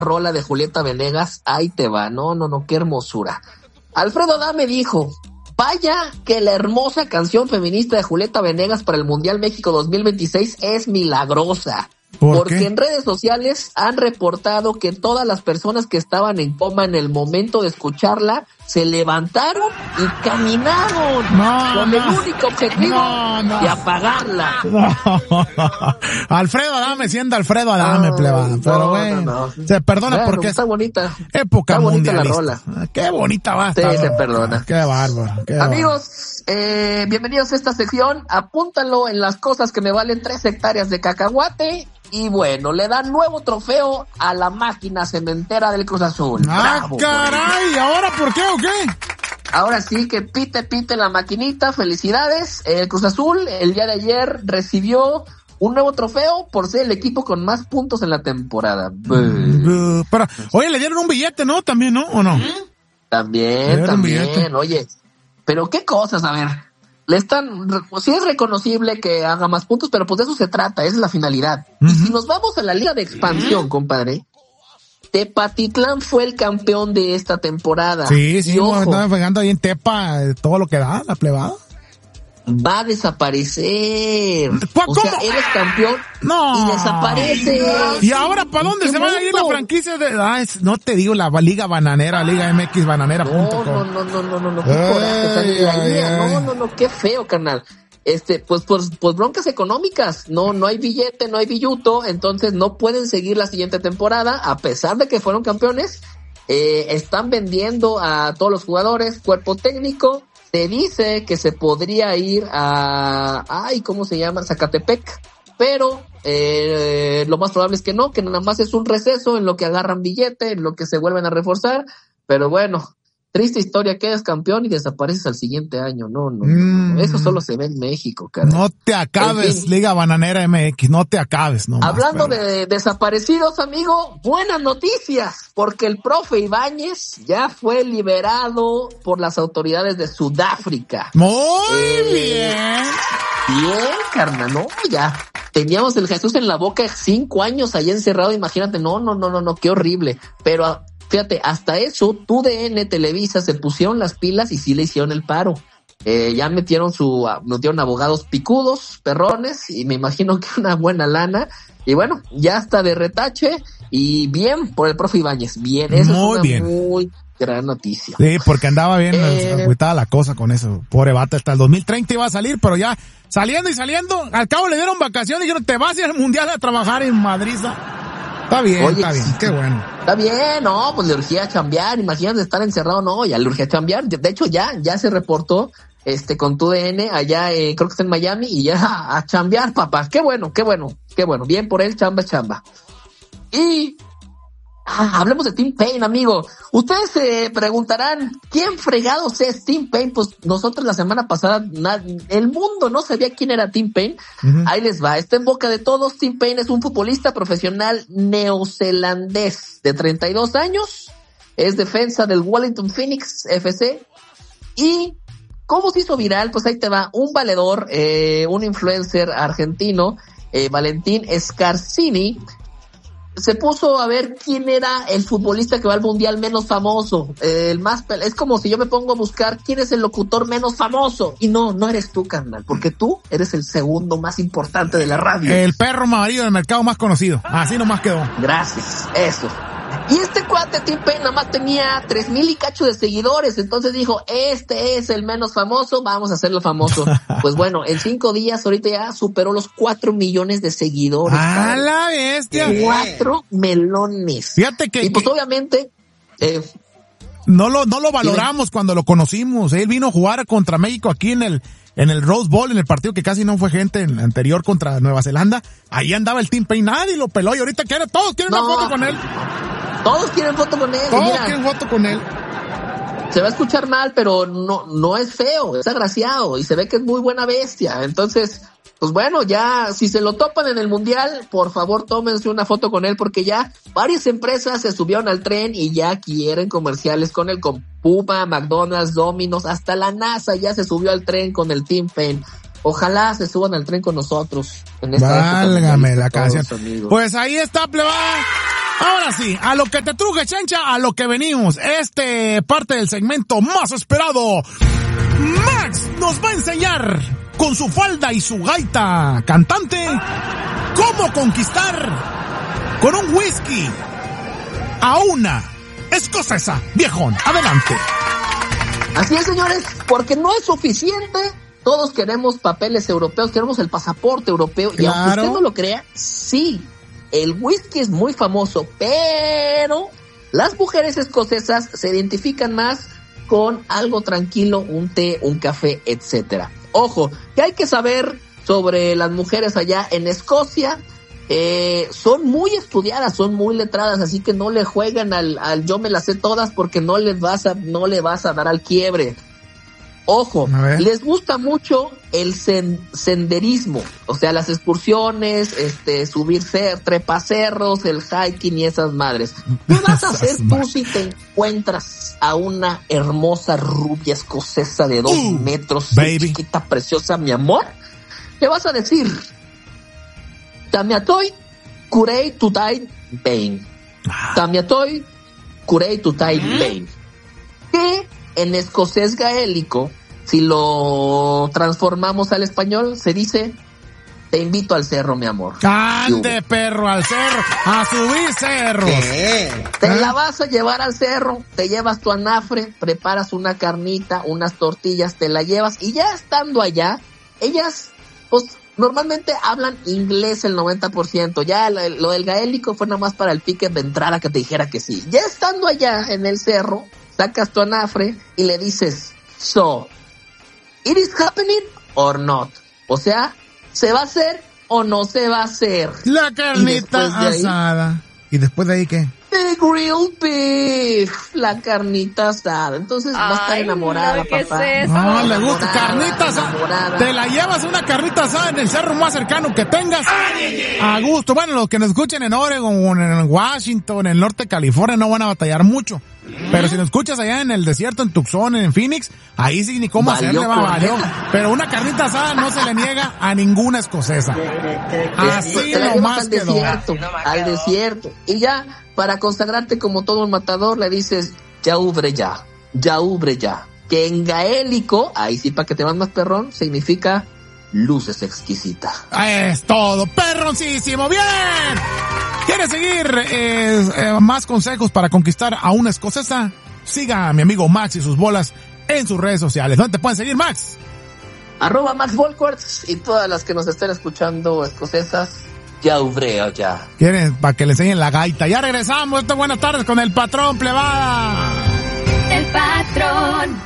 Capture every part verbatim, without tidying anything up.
rola de Julieta Venegas, ahí te va, no, no, no, qué hermosura. Alfredo Adame dijo, vaya que la hermosa canción feminista de Julieta Venegas para el Mundial México dos mil veintiséis es milagrosa. ¿Por Porque qué? en redes sociales han reportado que todas las personas que estaban en coma en el momento de escucharla se levantaron y caminaron No, con no. el único objetivo No, no. de apagarla. No. Alfredo Adame siendo Alfredo Adame, Ay, plebada. no, Pero bueno, no, no. se perdona Bueno, porque es está bonita. época Está bonita la mundialista. rola. Qué bonita va a Sí, estar. se perdona. Qué bárbaro. Qué Amigos, eh, bienvenidos a esta sección. Apúntalo en las cosas que me valen tres hectáreas de cacahuate. Y bueno, le dan nuevo trofeo a la máquina cementera del Cruz Azul. Ah, Bravo, caray, ¿ahora por qué o qué? Ahora sí que pite, pite la maquinita, felicidades. El Cruz Azul el día de ayer recibió un nuevo trofeo por ser el equipo con más puntos en la temporada. Uh, pero, oye, le dieron un billete, ¿no? También, ¿no? ¿O no? También, Era un billete. también, oye. Pero qué cosas, a ver. Le están, pues, sí es reconocible que haga más puntos, pero pues de eso se trata, esa es la finalidad. Uh-huh. Y si nos vamos a la liga de expansión, compadre, Tepatitlán fue el campeón de esta temporada. Sí, sí, Y ojo, estaba pegando ahí en Tepa eh, todo lo que da, la plebada. va a desaparecer. ¿Cómo? O sea, eres campeón No. y desaparece. ¿Y ahora para dónde ¿Qué se va a ir la mundo? franquicia de...? Ah, es- no te digo, la Liga Bananera, Liga M X Bananera punto No, com. no, no, no, no, no, no, qué Ay, coraje, Dani, la ay, idea. ay. No, no, no, qué feo, carnal. Este, pues, pues, pues broncas económicas, no, no hay billete, no hay billuto, entonces no pueden seguir la siguiente temporada, a pesar de que fueron campeones, eh, están vendiendo a todos los jugadores, cuerpo técnico, se dice que se podría ir a, ay, ¿cómo se llama? Zacatepec, pero, eh, lo más probable es que no, que nada más es un receso en lo que agarran billete, en lo que se vuelven a reforzar, pero bueno, triste historia, quedas campeón y desapareces al siguiente año. No, no, no, Mm. no. Eso solo se ve en México, caray. No te acabes, En fin. Liga Bananera M X, no te acabes, no. Hablando de desaparecidos, amigo, buenas noticias, porque el profe Ibáñez ya fue liberado por las autoridades de Sudáfrica. Muy Eh, bien. Bien, carnal, no, ya. Teníamos el Jesús en la boca cinco años allá encerrado, imagínate, no, no, no, no, no, qué horrible. Pero fíjate, hasta eso, T U D N, Televisa, se pusieron las pilas y sí le hicieron el paro. Eh, ya metieron su, metieron abogados picudos, perrones, y me imagino que una buena lana. Y bueno, ya está de retache, y bien por el profe Ibáñez, bien, eso Muy es una bien. muy gran noticia. Sí, porque andaba bien Eh, agüitada la cosa con eso. Pobre bata, hasta el dos mil treinta iba a salir, pero ya saliendo y saliendo, al cabo le dieron vacaciones y dijeron, te vas a ir al mundial a trabajar en Madrid. Está bien, Oye, está bien, sí. qué bueno. Está bien, no, pues le urgía chambear, imagínate estar encerrado, no, ya le urgía chambear, de hecho ya, ya se reportó, este, con T U D N, allá, eh, creo que está en Miami, y ya a chambear, papá, qué bueno, qué bueno, qué bueno, bien por él, chamba, chamba. Y, ah, hablemos de Tim Payne, amigo, ustedes se preguntarán, ¿quién fregados es Tim Payne? Pues nosotros la semana pasada, na- el mundo no sabía quién era Tim Payne. Uh-huh. Ahí les va, está en boca de todos. Tim Payne es un futbolista profesional neozelandés de treinta y dos años, es defensa del Wellington Phoenix F C. Y ¿cómo se hizo viral? Pues ahí te va, un valedor, eh, un influencer argentino, eh, Valentín Scarsini, se puso a ver quién era el futbolista que va al mundial menos famoso, eh, el más, pel- es como si yo me pongo a buscar quién es el locutor menos famoso, y no, no eres tú, carnal, porque tú eres el segundo más importante de la radio. El perro amarillo del mercado más conocido. Así nomás quedó. Gracias, eso. Y este cuate, Tim Payne, nada más tenía tres mil y cacho de seguidores, entonces dijo, este es el menos famoso, vamos a hacerlo famoso. Pues bueno, en cinco días ahorita ya superó los cuatro millones de seguidores. ¡A padre. la bestia! Cuatro melones. Fíjate que, Y pues que obviamente, eh, no lo no lo valoramos cuando lo conocimos. Él vino a jugar contra México aquí en el en el Rose Bowl, en el partido que casi no fue gente en el anterior contra Nueva Zelanda. Ahí andaba el Tim Payne, nadie lo peló y ahorita quiere, todos quieren No. una foto con él. todos quieren foto con él. Y Todos mira, quieren foto con él. se va a escuchar mal, pero no, no es feo, es agraciado y se ve que es muy buena bestia. Entonces, pues bueno, ya, si se lo topan en el mundial, por favor tómense una foto con él, porque ya varias empresas se subieron al tren y ya quieren comerciales con él, con Puma, McDonald's, Domino's, hasta la NASA ya se subió al tren con el Tim Payne. Ojalá se suban al tren con nosotros en esta época Válgame mundialista la todos, canción. amigos. Pues ahí está, plebada. Ahora sí, a lo que te truje, Chencha, a lo que venimos. Este parte del segmento más esperado. Max nos va a enseñar con su falda y su gaita cantante cómo conquistar con un whisky a una escocesa. Viejón, adelante. Así es, señores, porque no es suficiente. Todos queremos papeles europeos, queremos el pasaporte europeo. Claro. Y aunque usted no lo crea, sí, el whisky es muy famoso, pero las mujeres escocesas se identifican más con algo tranquilo, un té, un café, etcétera. Ojo, que hay que saber sobre las mujeres allá en Escocia. Eh, son muy estudiadas, son muy letradas, así que no le juegan al, al yo me las sé todas porque no les vas a, no le vas a dar al quiebre. Ojo, les gusta mucho el sen, senderismo, o sea, las excursiones, este, subir cer, trepacerros, el hiking y esas madres. ¿Qué vas a hacer tú si te encuentras a una hermosa rubia escocesa de dos uh, metros, baby, chiquita, preciosa, mi amor? ¿Qué vas a decir? Tamiatoy, curei tutai bain. Tamiatoy, curei tutai bain. ¿Qué? En escocés gaélico, si lo transformamos al español, se dice: te invito al cerro, mi amor. ¡Ande, perro, al cerro! ¡A subir cerros! ¿Qué? Te ¿Eh? La vas a llevar al cerro, te llevas tu anafre, preparas una carnita, unas tortillas, te la llevas, y ya estando allá, ellas, pues, normalmente hablan inglés el noventa por ciento. Ya lo, lo del gaélico fue nada más para el pique de entrada que te dijera que sí. Ya estando allá en el cerro, sacas tu anafre y le dices: so, it is happening or not. O sea, ¿se va a hacer o no se va a hacer? La carnita y asada. Ahí, ¿y después de ahí qué? The grilled beef, la carnita asada. Entonces va a estar enamorada, no, papá. Es eso? No, le gusta carnita asada. Te la llevas una carnita asada en el cerro más cercano que tengas. A gusto. Bueno, los que nos escuchen en Oregon, en Washington, en el norte de California, no van a batallar mucho. Pero si nos escuchas allá en el desierto, en Tucson, en Phoenix, ahí sí ni cómo hacerle, va, valió. Pero una carnita asada no se le niega a ninguna escocesa. Así nomás al desierto, al desierto. Y ya, para consagrarte como todo un matador, le dices: ya ubre ya, ya ubre ya. Que en gaélico, ahí sí para que te vas más perrón, significa luces exquisita. Es todo, perroncísimo, bien. ¿Quieres seguir eh, eh, más consejos para conquistar a una escocesa? Siga a mi amigo Max y sus bolas en sus redes sociales. ¿Dónde te pueden seguir, Max? Arroba Max Volquarts, y todas las que nos estén escuchando escocesas, ya ubreo ya. ¿Quieren para que le enseñen la gaita? Ya regresamos. Esto, buenas tardes con el patrón, plebada. El patrón.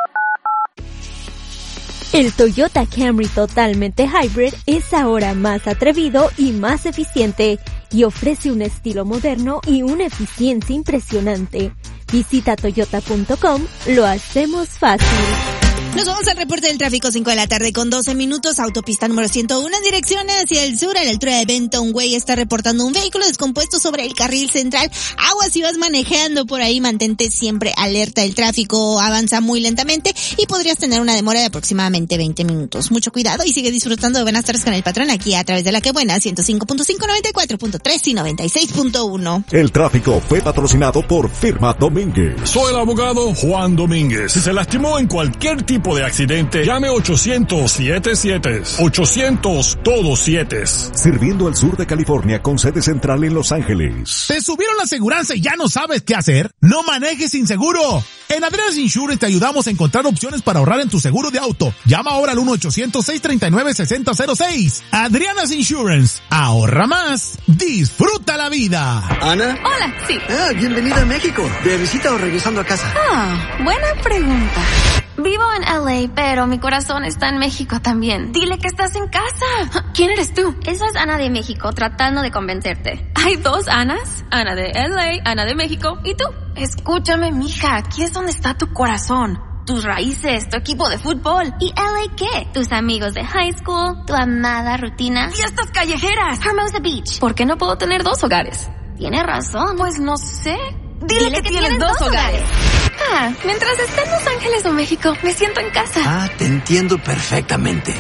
El Toyota Camry totalmente hybrid es ahora más atrevido y más eficiente y ofrece un estilo moderno y una eficiencia impresionante. Visita toyota punto com, lo hacemos fácil. Nos vamos al reporte del tráfico, cinco de la tarde con doce minutos, autopista número ciento uno en dirección hacia el sur, a la altura de Benton Way está reportando un vehículo descompuesto sobre el carril central. Aguas, si vas manejando por ahí, mantente siempre alerta, el tráfico avanza muy lentamente y podrías tener una demora de aproximadamente veinte minutos. Mucho cuidado y sigue disfrutando de Buenas Tardes con el Patrón aquí a través de La Que Buena, ciento cinco punto cinco, noventa y cuatro punto tres y noventa y seis punto uno. El tráfico fue patrocinado por Firma Domínguez. Soy el abogado Juan Domínguez. Si se lastimó en cualquier tipo de accidente, llame ochocientos siete siete. ochocientos todos siete. Sirviendo al sur de California con sede central en Los Ángeles. ¿Te subieron la aseguranza y ya no sabes qué hacer? No manejes sin seguro. En Adriana's Insurance te ayudamos a encontrar opciones para ahorrar en tu seguro de auto. Llama ahora al uno ochocientos, seis treinta y nueve, sesenta cero seis. Adriana's Insurance. Ahorra más. Disfruta la vida. ¿Ana? Hola, sí. Ah, bienvenida a México. ¿De visita o regresando a casa? Ah, buena pregunta. Vivo en L A, pero mi corazón está en México también. Dile que estás en casa. ¿Quién eres tú? Esa es Ana de México, tratando de convencerte. ¿Hay dos Anas? Ana de L A, Ana de México, ¿y tú? Escúchame, mija, aquí es donde está tu corazón. Tus raíces, tu equipo de fútbol. ¿Y L A qué? Tus amigos de high school, tu amada rutina. ¡Fiestas callejeras! Hermosa Beach. ¿Por qué no puedo tener dos hogares? Tienes razón. Pues no sé. Dile, Dile que, que tienes, tienes dos, dos hogares. hogares. Ah, mientras esté en Los Ángeles o México, me siento en casa. Ah, te entiendo perfectamente.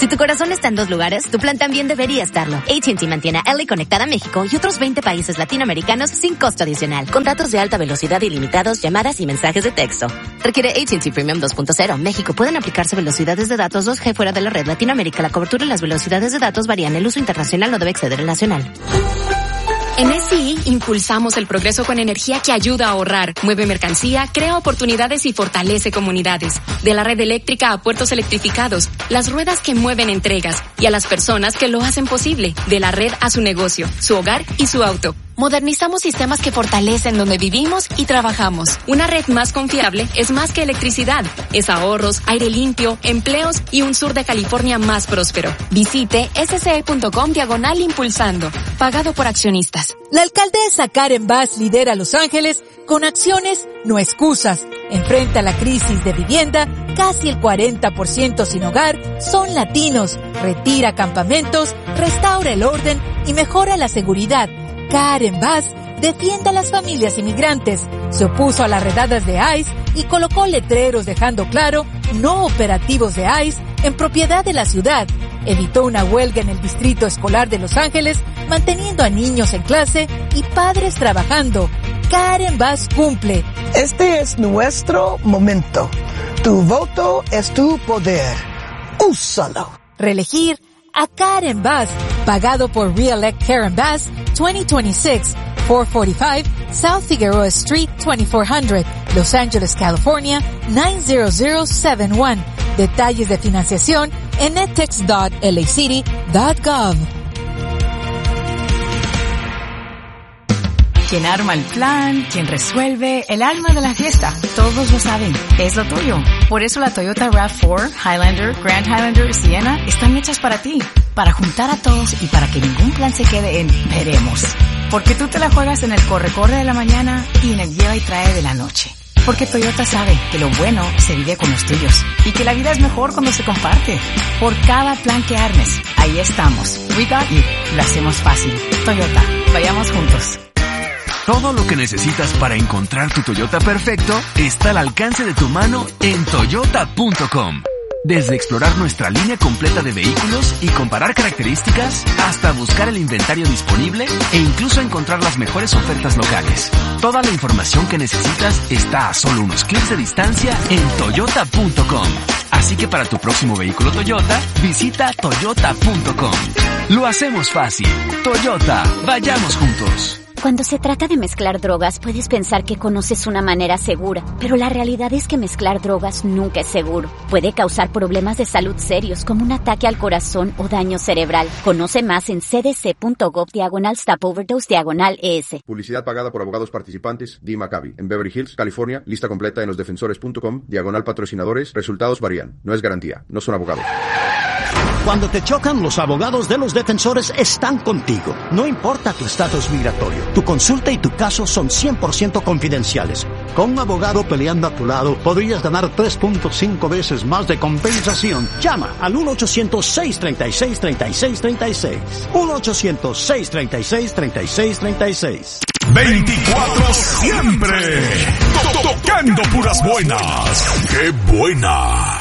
Si tu corazón está en dos lugares, tu plan también debería estarlo. A T and T mantiene a L A conectada a México y otros veinte países latinoamericanos sin costo adicional. Contratos de alta velocidad ilimitados, llamadas y mensajes de texto. Requiere A T and T Premium dos punto cero. México. Pueden aplicarse velocidades de datos dos G fuera de la red. Latinoamérica. La cobertura y las velocidades de datos varían. El uso internacional no debe exceder el nacional. En S I impulsamos el progreso con energía que ayuda a ahorrar, mueve mercancía, crea oportunidades y fortalece comunidades. De la red eléctrica a puertos electrificados, las ruedas que mueven entregas y a las personas que lo hacen posible. De la red a su negocio, su hogar y su auto. Modernizamos sistemas que fortalecen donde vivimos y trabajamos. Una red más confiable es más que electricidad. Es ahorros, aire limpio, empleos y un sur de California más próspero. Visite sce.com diagonal impulsando. Pagado por accionistas. La alcaldesa Karen Bass lidera Los Ángeles con acciones, no excusas. Enfrenta la crisis de vivienda, casi el cuarenta por ciento sin hogar son latinos. Retira campamentos, restaura el orden y mejora la seguridad. Karen Bass defiende a las familias inmigrantes, se opuso a las redadas de ICE y colocó letreros dejando claro no operativos de ICE en propiedad de la ciudad. Evitó una huelga en el distrito escolar de Los Ángeles, manteniendo a niños en clase y padres trabajando. Karen Bass cumple. Este es nuestro momento. Tu voto es tu poder. Úsalo. Reelegir a Karen Bass, pagado por Re-elect Karen Bass, twenty twenty-six, four forty-five South Figueroa Street, twenty-four hundred, Los Angeles, California, nine zero zero seven one. Detalles de financiación en edtex punto l a city punto gov. Quien arma el plan, quien resuelve, el alma de la fiesta. Todos lo saben, es lo tuyo. Por eso la Toyota RAV cuatro, Highlander, Grand Highlander y Sienna están hechas para ti. Para juntar a todos y para que ningún plan se quede en veremos. Porque tú te la juegas en el corre-corre de la mañana y en el lleva y trae de la noche. Porque Toyota sabe que lo bueno se vive con los tuyos y que la vida es mejor cuando se comparte. Por cada plan que armes, ahí estamos. We got you. Lo hacemos fácil. Toyota, vayamos juntos. Todo lo que necesitas para encontrar tu Toyota perfecto está al alcance de tu mano en toyota punto com. Desde explorar nuestra línea completa de vehículos y comparar características, hasta buscar el inventario disponible e incluso encontrar las mejores ofertas locales. Toda la información que necesitas está a solo unos clics de distancia en toyota punto com. Así que para tu próximo vehículo Toyota, visita toyota punto com. Lo hacemos fácil. Toyota, vayamos juntos. Cuando se trata de mezclar drogas, puedes pensar que conoces una manera segura, pero la realidad es que mezclar drogas nunca es seguro. Puede causar problemas de salud serios como un ataque al corazón o daño cerebral. Conoce más en cdc.gov diagonal stop overdose diagonal es. Publicidad pagada por abogados participantes, Dee Maccabi, en Beverly Hills, California. Lista completa en losdefensores punto com, diagonal patrocinadores. Resultados varían. No es garantía. No son abogados. Cuando te chocan, los abogados de Los Defensores están contigo. No importa tu estatus migratorio, tu consulta y tu caso son cien por ciento confidenciales. Con un abogado peleando a tu lado, podrías ganar tres punto cinco veces más de compensación. Llama al uno ochocientos, seis treinta y seis, treinta y seis treinta y seis. uno ochocientos, seis treinta y seis, treinta y seis treinta y seis. veinticuatro siempre. Tocando puras buenas. ¡Qué buena!